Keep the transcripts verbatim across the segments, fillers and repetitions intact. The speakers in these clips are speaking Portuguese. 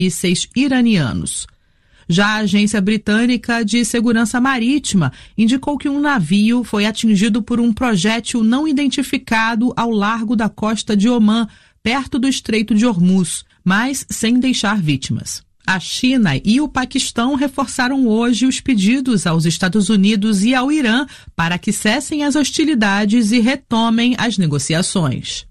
mísseis iranianos. Já a Agência Britânica de Segurança Marítima indicou que um navio foi atingido por um projétil não identificado ao largo da costa de Omã, perto do Estreito de Hormuz, mas sem deixar vítimas. A China e o Paquistão reforçaram hoje os pedidos aos Estados Unidos e ao Irã para que cessem as hostilidades e retomem as negociações.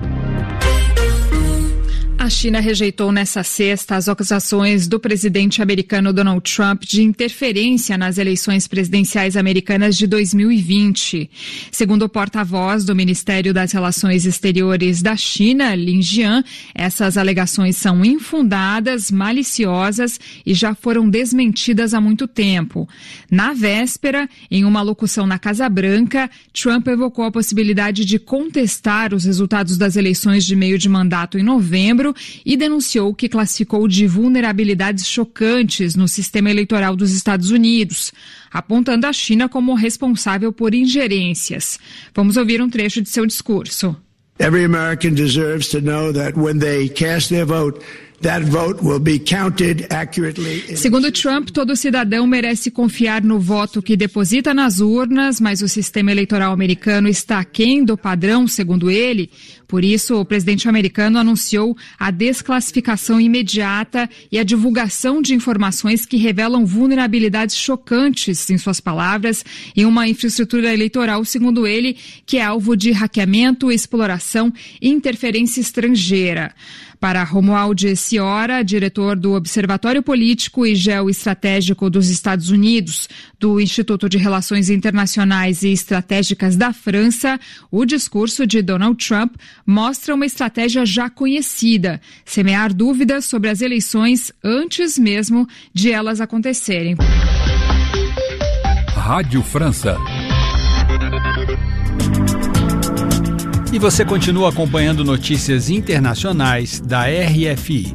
A China rejeitou nesta sexta as acusações do presidente americano Donald Trump de interferência nas eleições presidenciais americanas de dois mil e vinte. Segundo o porta-voz do Ministério das Relações Exteriores da China, Lin Jian, essas alegações são infundadas, maliciosas e já foram desmentidas há muito tempo. Na véspera, em uma locução na Casa Branca, Trump evocou a possibilidade de contestar os resultados das eleições de meio de mandato em novembro e denunciou que classificou de vulnerabilidades chocantes no sistema eleitoral dos Estados Unidos, apontando a China como responsável por ingerências. Vamos ouvir um trecho de seu discurso. Every American deserves to know that when they cast their vote, that vote will be counted accurately. Segundo Trump, todo cidadão merece confiar no voto que deposita nas urnas, mas o sistema eleitoral americano está aquém do padrão, segundo ele. Por isso, o presidente americano anunciou a desclassificação imediata e a divulgação de informações que revelam vulnerabilidades chocantes, em suas palavras, em uma infraestrutura eleitoral, segundo ele, que é alvo de hackeamento, exploração e interferência estrangeira. Para Romuald Ciora, diretor do Observatório Político e Geoestratégico dos Estados Unidos, do Instituto de Relações Internacionais e Estratégicas da França, o discurso de Donald Trump mostra uma estratégia já conhecida, semear dúvidas sobre as eleições antes mesmo de elas acontecerem. Rádio França. E você continua acompanhando notícias internacionais da R F I.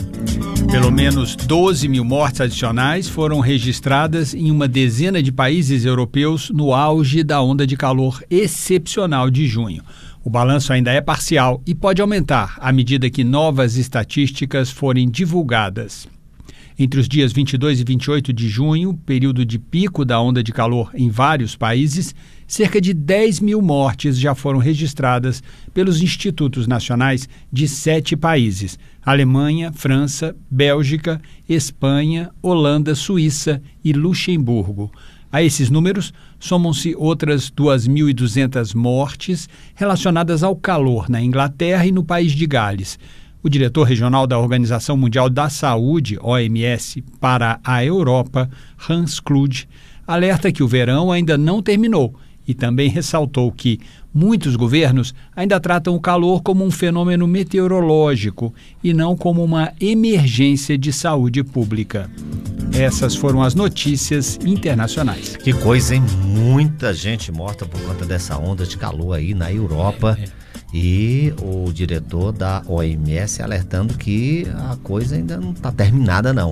Pelo menos doze mil mortes adicionais foram registradas em uma dezena de países europeus no auge da onda de calor excepcional de junho. O balanço ainda é parcial e pode aumentar à medida que novas estatísticas forem divulgadas. Entre os dias vinte e dois e vinte e oito de junho, período de pico da onda de calor em vários países, cerca de dez mil mortes já foram registradas pelos institutos nacionais de sete países: Alemanha, França, Bélgica, Espanha, Holanda, Suíça e Luxemburgo. A esses números somam-se outras duas mil e duzentas mortes relacionadas ao calor na Inglaterra e no país de Gales. O diretor regional da Organização Mundial da Saúde, O M S, para a Europa, Hans Kluge, alerta que o verão ainda não terminou e também ressaltou que muitos governos ainda tratam o calor como um fenômeno meteorológico e não como uma emergência de saúde pública. Essas foram as notícias internacionais. Que coisa, hein? Muita gente morta por conta dessa onda de calor aí na Europa. É, é. E o diretor da O M S alertando que a coisa ainda não está terminada, não.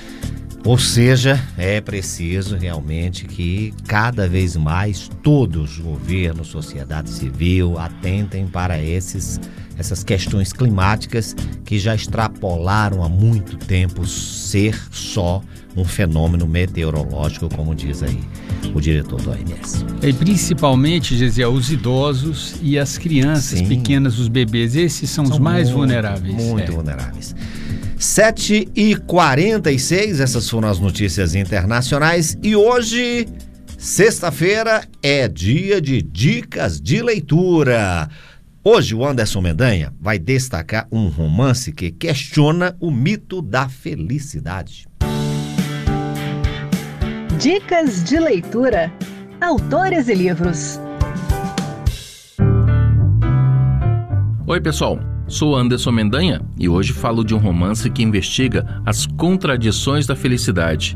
Ou seja, é preciso realmente que cada vez mais todos os governos, sociedade civil, atentem para esses, essas questões climáticas que já extrapolaram há muito tempo ser só um fenômeno meteorológico, como diz aí o diretor do O M S. E principalmente, Gesiel, os idosos e as crianças Sim. pequenas, os bebês, esses são, são os mais muito, vulneráveis. Muito é. vulneráveis. sete e quarenta e seis, essas foram as notícias internacionais e hoje, sexta-feira, é dia de dicas de leitura. Hoje o Anderson Mendanha vai destacar um romance que questiona o mito da felicidade. Dicas de leitura. Autores e livros. Oi, pessoal. Sou Anderson Mendanha e hoje falo de um romance que investiga as contradições da felicidade.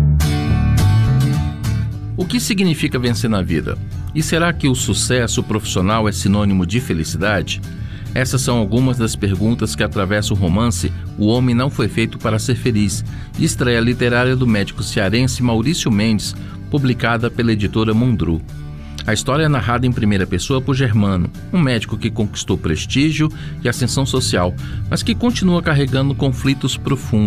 O que significa vencer na vida? E será que o sucesso profissional é sinônimo de felicidade? Essas são algumas das perguntas que atravessam o romance O Homem Não Foi Feito para Ser Feliz, estreia literária do médico cearense Maurício Mendes, publicada pela editora Mundru. A história é narrada em primeira pessoa por Germano, um médico que conquistou prestígio e ascensão social, mas que continua carregando conflitos profundos.